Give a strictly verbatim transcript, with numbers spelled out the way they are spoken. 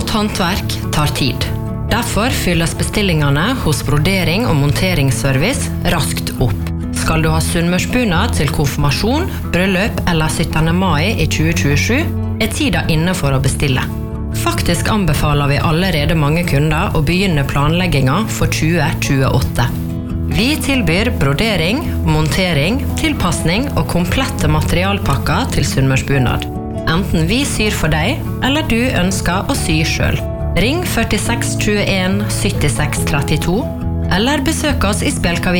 Godt håndverk tar tid. Derfor fylles bestillingene hos brodering- og monteringsservice raskt opp. Skal du ha sunnmørsbunad til konfirmasjon, bryllup eller syttende mai i tjue tjuesju, er tida inne for å bestille. Faktisk anbefaler vi allerede mange kunder å begynne planleggingen for tjue tjueåtte. Vi tilbyr brodering, montering, tilpassning og komplette materialpakker til sunnmørsbunad. Enten vi syr for deg, eller du ønsker å sy selv. Ring førtiseks tjueen syttiseks trettito, eller besøk oss i Spjelkavik